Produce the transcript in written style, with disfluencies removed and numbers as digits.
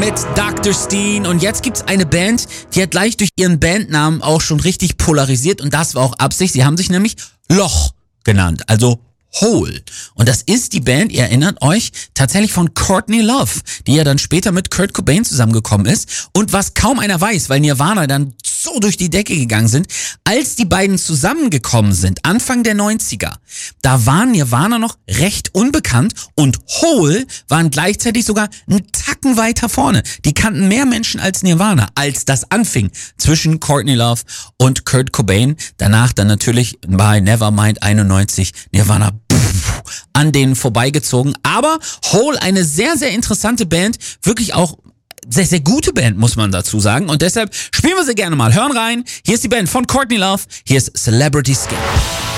mit Dr. Steen. Und jetzt gibt's eine Band, die hat gleich durch ihren Bandnamen auch schon richtig polarisiert. Und das war auch Absicht. Sie haben sich nämlich Loch genannt, also Hole. Und das ist die Band, ihr erinnert euch, tatsächlich von Courtney Love, die ja dann später mit Kurt Cobain zusammengekommen ist. Und was kaum einer weiß, weil Nirvana dann so durch die Decke gegangen sind, als die beiden zusammengekommen sind, Anfang der 90er, da waren Nirvana noch recht unbekannt und Hole waren gleichzeitig sogar einen Tacken weiter vorne. Die kannten mehr Menschen als Nirvana, als das anfing zwischen Courtney Love und Kurt Cobain. Danach dann natürlich bei Nevermind 91 Nirvana an denen vorbeigezogen. Aber Hole, eine sehr, sehr interessante Band, wirklich auch sehr, sehr gute Band, muss man dazu sagen. Und deshalb spielen wir sie gerne mal. Hören rein. Hier ist die Band von Courtney Love. Hier ist Celebrity Skin.